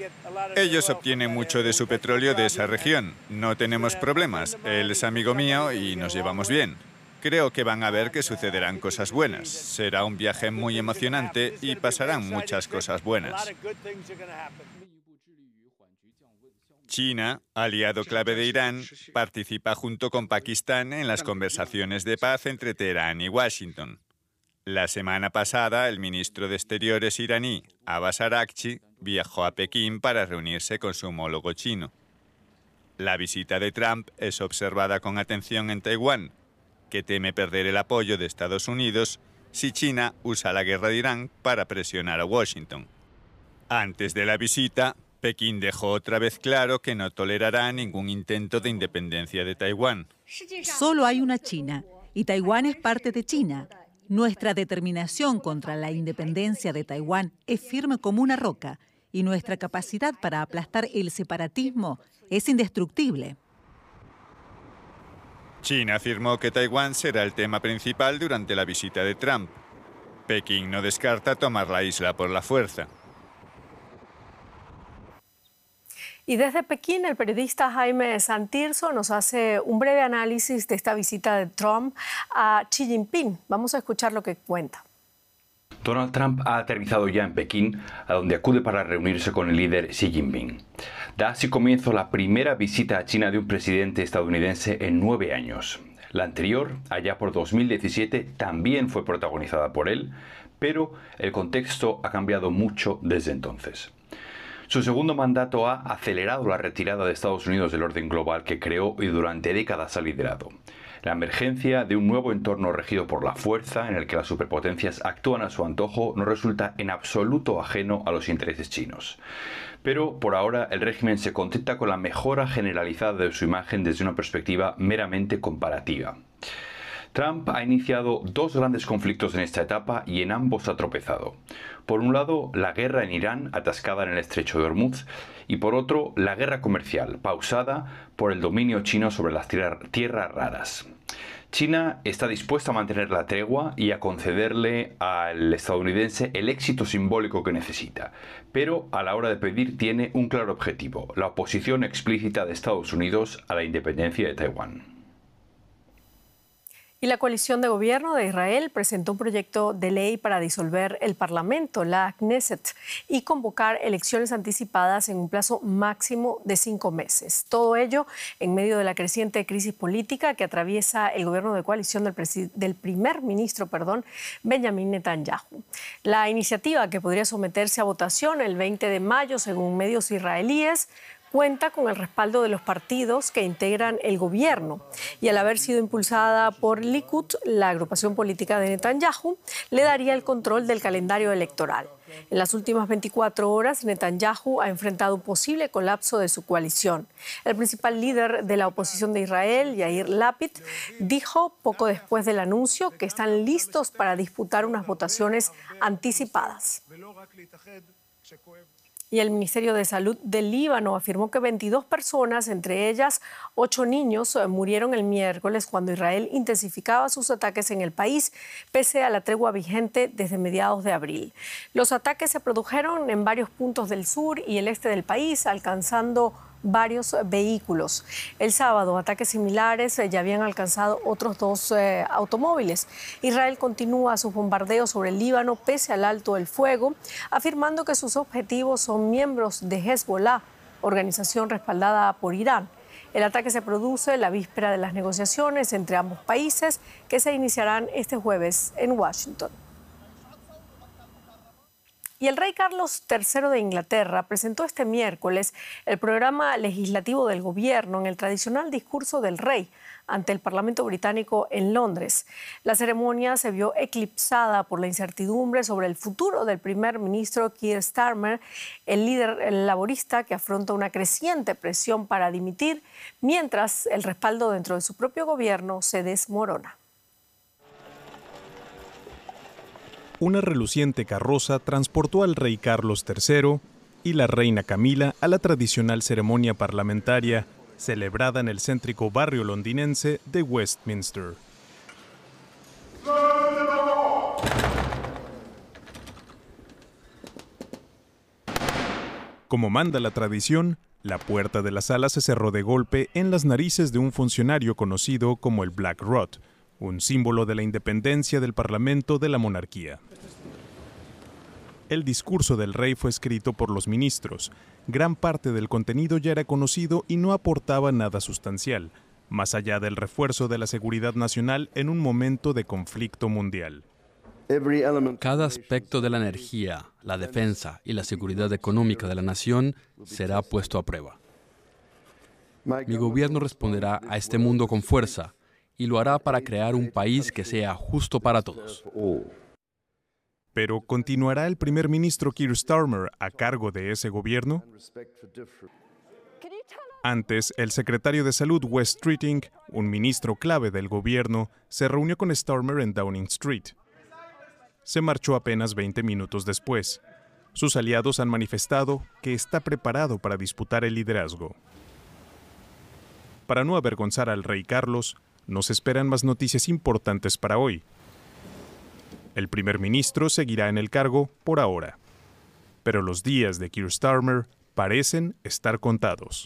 Ellos obtienen mucho de su petróleo de esa región. No tenemos problemas. Él es amigo mío y nos llevamos bien. Creo que van a ver que sucederán cosas buenas. Será un viaje muy emocionante y pasarán muchas cosas buenas. China, aliado clave de Irán, participa junto con Pakistán en las conversaciones de paz entre Teherán y Washington. La semana pasada, el ministro de Exteriores iraní, Abbas Araghchi, viajó a Pekín para reunirse con su homólogo chino. La visita de Trump es observada con atención en Taiwán, que teme perder el apoyo de Estados Unidos si China usa la guerra de Irán para presionar a Washington. Antes de la visita, Pekín dejó otra vez claro que no tolerará ningún intento de independencia de Taiwán. Solo hay una China y Taiwán es parte de China. Nuestra determinación contra la independencia de Taiwán es firme como una roca y nuestra capacidad para aplastar el separatismo es indestructible. China afirmó que Taiwán será el tema principal durante la visita de Trump. Pekín no descarta tomar la isla por la fuerza. Y desde Pekín, el periodista Jaime Santirso nos hace un breve análisis de esta visita de Trump a Xi Jinping. Vamos a escuchar lo que cuenta. Donald Trump ha aterrizado ya en Pekín, a donde acude para reunirse con el líder Xi Jinping. Da así comienzo la primera visita a China de un presidente estadounidense en 9 años. La anterior, allá por 2017, también fue protagonizada por él, pero el contexto ha cambiado mucho desde entonces. Su segundo mandato ha acelerado la retirada de Estados Unidos del orden global que creó y durante décadas ha liderado. La emergencia de un nuevo entorno regido por la fuerza, en el que las superpotencias actúan a su antojo, no resulta en absoluto ajeno a los intereses chinos. Pero, por ahora, el régimen se contenta con la mejora generalizada de su imagen desde una perspectiva meramente comparativa. Trump ha iniciado 2 grandes conflictos en esta etapa y en ambos ha tropezado. Por un lado, la guerra en Irán, atascada en el estrecho de Hormuz, y por otro, la guerra comercial, pausada por el dominio chino sobre las tierras raras. China está dispuesta a mantener la tregua y a concederle al estadounidense el éxito simbólico que necesita, pero a la hora de pedir tiene un claro objetivo: la oposición explícita de Estados Unidos a la independencia de Taiwán. Y la coalición de gobierno de Israel presentó un proyecto de ley para disolver el Parlamento, la Knesset, y convocar elecciones anticipadas en un plazo máximo de 5 meses. Todo ello en medio de la creciente crisis política que atraviesa el gobierno de coalición del primer ministro, Benjamin Netanyahu. La iniciativa, que podría someterse a votación el 20 de mayo, según medios israelíes, cuenta con el respaldo de los partidos que integran el gobierno y, al haber sido impulsada por Likud, la agrupación política de Netanyahu, le daría el control del calendario electoral. En las últimas 24 horas, Netanyahu ha enfrentado un posible colapso de su coalición. El principal líder de la oposición de Israel, Yair Lapid, dijo poco después del anuncio que están listos para disputar unas votaciones anticipadas. Y el Ministerio de Salud del Líbano afirmó que 22 personas, entre ellas 8 niños, murieron el miércoles cuando Israel intensificaba sus ataques en el país, pese a la tregua vigente desde mediados de abril. Los ataques se produjeron en varios puntos del sur y el este del país, alcanzando varios vehículos. El sábado, ataques similares ya habían alcanzado otros 2 automóviles. Israel continúa sus bombardeos sobre el Líbano pese al alto el fuego, afirmando que sus objetivos son miembros de Hezbollah, organización respaldada por Irán. El ataque se produce la víspera de las negociaciones entre ambos países que se iniciarán este jueves en Washington. Y el rey Carlos III de Inglaterra presentó este miércoles el programa legislativo del gobierno en el tradicional discurso del rey ante el Parlamento británico en Londres. La ceremonia se vio eclipsada por la incertidumbre sobre el futuro del primer ministro Keir Starmer, el líder laborista que afronta una creciente presión para dimitir, mientras el respaldo dentro de su propio gobierno se desmorona. Una reluciente carroza transportó al rey Carlos III y la reina Camila a la tradicional ceremonia parlamentaria celebrada en el céntrico barrio londinense de Westminster. Como manda la tradición, la puerta de la sala se cerró de golpe en las narices de un funcionario conocido como el Black Rod, un símbolo de la independencia del Parlamento de la monarquía. El discurso del rey fue escrito por los ministros. Gran parte del contenido ya era conocido y no aportaba nada sustancial, más allá del refuerzo de la seguridad nacional en un momento de conflicto mundial. Cada aspecto de la energía, la defensa y la seguridad económica de la nación será puesto a prueba. Mi gobierno responderá a este mundo con fuerza y lo hará para crear un país que sea justo para todos. Pero ¿continuará el primer ministro Keir Starmer a cargo de ese gobierno? Antes, el secretario de Salud Wes Streeting, un ministro clave del gobierno, se reunió con Starmer en Downing Street. Se marchó apenas 20 minutos después. Sus aliados han manifestado que está preparado para disputar el liderazgo. Para no avergonzar al rey Carlos, nos esperan más noticias importantes para hoy. El primer ministro seguirá en el cargo por ahora, pero los días de Keir Starmer parecen estar contados.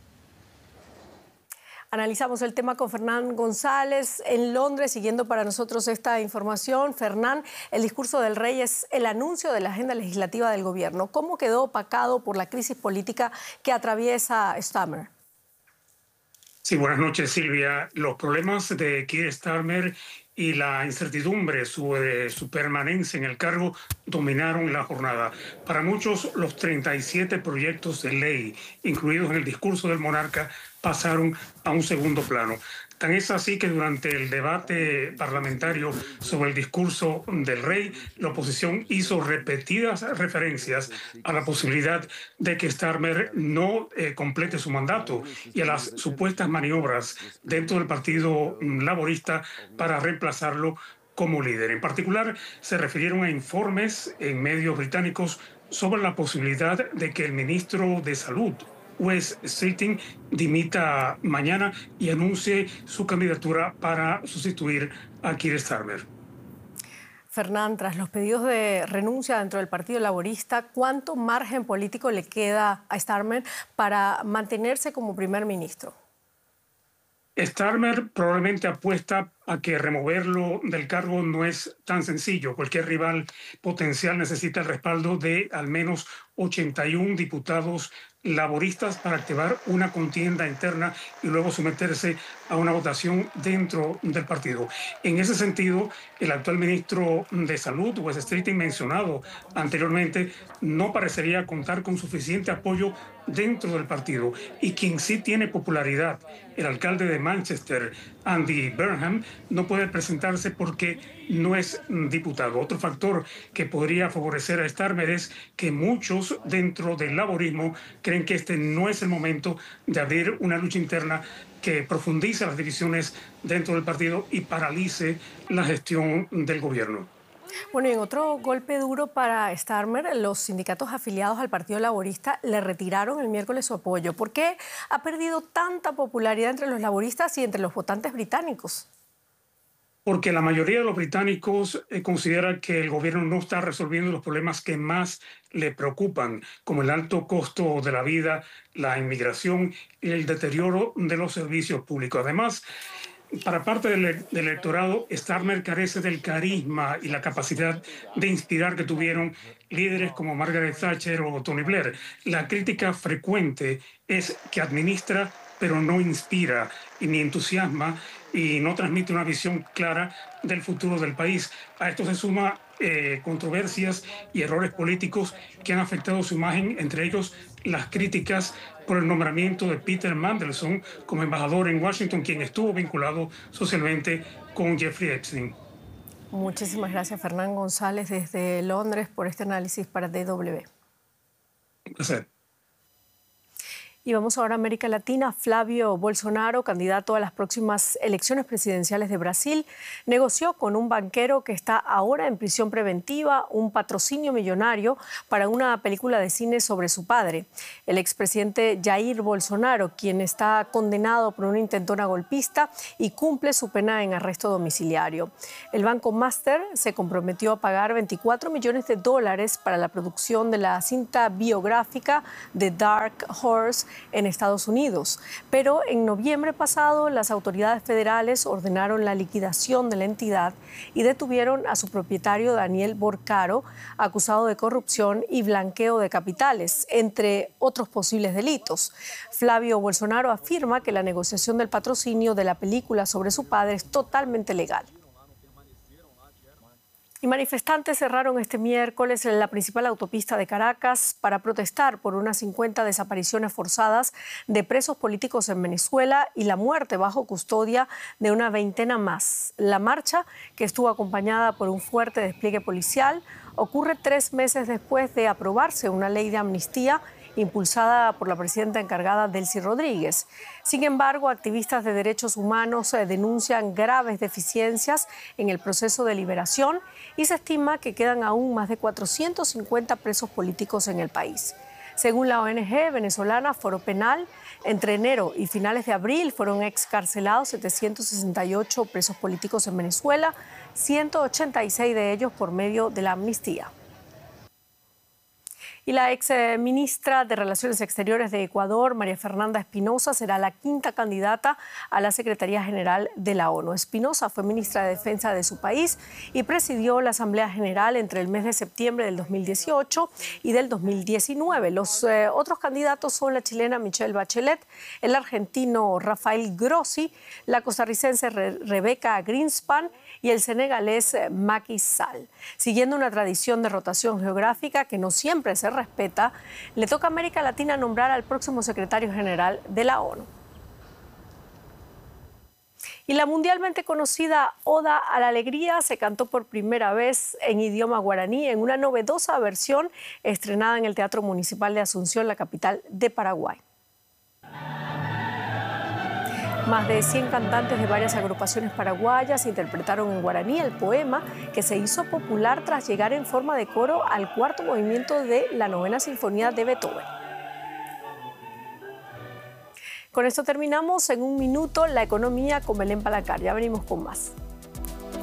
Analizamos el tema con Fernán González en Londres, siguiendo para nosotros esta información. Fernán, el discurso del rey es el anuncio de la agenda legislativa del gobierno. ¿Cómo quedó opacado por la crisis política que atraviesa Starmer? Sí, buenas noches, Silvia. Los problemas de Keir Starmer y la incertidumbre sobre su permanencia en el cargo dominaron la jornada. Para muchos, los 37 proyectos de ley incluidos en el discurso del monarca pasaron a un segundo plano. Tan es así que durante el debate parlamentario sobre el discurso del rey, la oposición hizo repetidas referencias a la posibilidad de que Starmer no complete su mandato y a las supuestas maniobras dentro del Partido Laborista para reemplazarlo como líder. En particular, se refirieron a informes en medios británicos sobre la posibilidad de que el ministro de Salud, Wes Streeting, dimita mañana y anuncie su candidatura para sustituir a Keir Starmer. Fernán, tras los pedidos de renuncia dentro del Partido Laborista, ¿cuánto margen político le queda a Starmer para mantenerse como primer ministro? Starmer probablemente apuesta a que removerlo del cargo no es tan sencillo. Cualquier rival potencial necesita el respaldo de al menos 81 diputados laboristas para activar una contienda interna y luego someterse a una votación dentro del partido. En ese sentido, el actual ministro de Salud, Wes Streeting, mencionado anteriormente, no parecería contar con suficiente apoyo dentro del partido. Y quien sí tiene popularidad, el alcalde de Manchester, Andy Burnham, no puede presentarse porque no es diputado. Otro factor que podría favorecer a Starmer es que muchos dentro del laborismo creen que este no es el momento de abrir una lucha interna que profundice las divisiones dentro del partido y paralice la gestión del gobierno. Bueno, y en otro golpe duro para Starmer, los sindicatos afiliados al Partido Laborista le retiraron el miércoles su apoyo. ¿Por qué ha perdido tanta popularidad entre los laboristas y entre los votantes británicos? Porque la mayoría de los británicos considera que el gobierno no está resolviendo los problemas que más le preocupan, como el alto costo de la vida, la inmigración y el deterioro de los servicios públicos. Además, para parte del electorado, Starmer carece del carisma y la capacidad de inspirar que tuvieron líderes como Margaret Thatcher o Tony Blair. La crítica frecuente es que administra, pero no inspira y ni entusiasma y no transmite una visión clara del futuro del país. A esto se suma controversias y errores políticos que han afectado su imagen, entre ellos las críticas por el nombramiento de Peter Mandelson como embajador en Washington, quien estuvo vinculado socialmente con Jeffrey Epstein. Muchísimas gracias, Fernán González, desde Londres, por este análisis para DW. Un placer. Y vamos ahora a América Latina. Flavio Bolsonaro, candidato a las próximas elecciones presidenciales de Brasil, negoció con un banquero que está ahora en prisión preventiva un patrocinio millonario para una película de cine sobre su padre. El expresidente Jair Bolsonaro, quien está condenado por una intentona golpista y cumple su pena en arresto domiciliario. El Banco Master se comprometió a pagar $24 millones para la producción de la cinta biográfica The Dark Horse en Estados Unidos. Pero en noviembre pasado, las autoridades federales ordenaron la liquidación de la entidad y detuvieron a su propietario Daniel Borcaro, acusado de corrupción y blanqueo de capitales, entre otros posibles delitos. Flavio Bolsonaro afirma que la negociación del patrocinio de la película sobre su padre es totalmente legal. Y manifestantes cerraron este miércoles la principal autopista de Caracas para protestar por unas 50 desapariciones forzadas de presos políticos en Venezuela y la muerte bajo custodia de una veintena más. La marcha, que estuvo acompañada por un fuerte despliegue policial, ocurre 3 meses después de aprobarse una ley de amnistía impulsada por la presidenta encargada Delcy Rodríguez. Sin embargo, activistas de derechos humanos denuncian graves deficiencias en el proceso de liberación y se estima que quedan aún más de 450 presos políticos en el país. Según la ONG venezolana Foro Penal, entre enero y finales de abril fueron excarcelados 768 presos políticos en Venezuela, 186 de ellos por medio de la amnistía. Y la ex ministra de Relaciones Exteriores de Ecuador, María Fernanda Espinosa, será la 5ª candidata a la Secretaría General de la ONU. Espinosa fue ministra de Defensa de su país y presidió la Asamblea General entre el mes de septiembre del 2018 y del 2019. Los otros candidatos son la chilena Michelle Bachelet, el argentino Rafael Grossi, la costarricense Rebecca Greenspan y el senegalés Macky Sall. Siguiendo una tradición de rotación geográfica que no siempre se respeta, le toca a América Latina nombrar al próximo secretario general de la ONU. Y la mundialmente conocida Oda a la Alegría se cantó por primera vez en idioma guaraní en una novedosa versión estrenada en el Teatro Municipal de Asunción, la capital de Paraguay. Más de 100 cantantes de varias agrupaciones paraguayas interpretaron en guaraní el poema que se hizo popular tras llegar en forma de coro al 4º movimiento de la 9ª Sinfonía de Beethoven. Con esto terminamos. En un minuto, la economía con Belén Palacar. Ya venimos con más.